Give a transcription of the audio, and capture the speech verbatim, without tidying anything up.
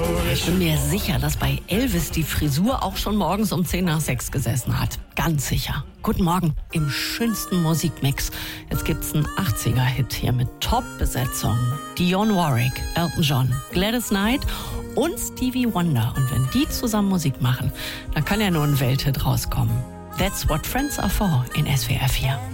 Ich bin mir sicher, dass bei Elvis die Frisur auch schon morgens um zehn nach sechs gesessen hat. Ganz sicher. Guten Morgen im schönsten Musikmix. Jetzt gibt's einen achtziger-Hit hier mit Top-Besetzung. Dionne Warwick, Elton John, Gladys Knight und Stevie Wonder. Und wenn die zusammen Musik machen, dann kann ja nur ein Welthit rauskommen. That's what friends are for in S W R vier.